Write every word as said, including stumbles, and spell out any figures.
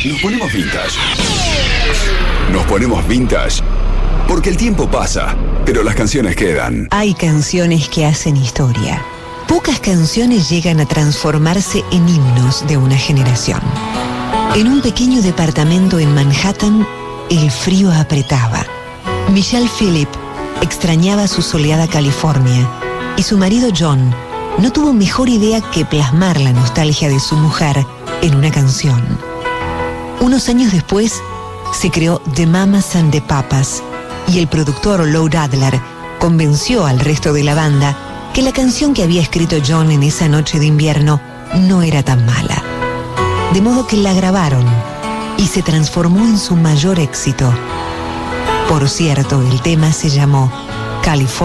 Nos ponemos vintage. Nos ponemos vintage porque el tiempo pasa, pero las canciones quedan. Hay canciones que hacen historia. Pocas canciones llegan a transformarse en himnos de una generación. En un pequeño departamento en Manhattan, el frío apretaba. Michelle Phillip extrañaba su soleada California y su marido John no tuvo mejor idea que plasmar la nostalgia de su mujer en una canción. Unos años después, se creó The Mamas and the Papas y el productor Lou Adler convenció al resto de la banda que la canción que había escrito John en esa noche de invierno no era tan mala. De modo que la grabaron y se transformó en su mayor éxito. Por cierto, el tema se llamó California.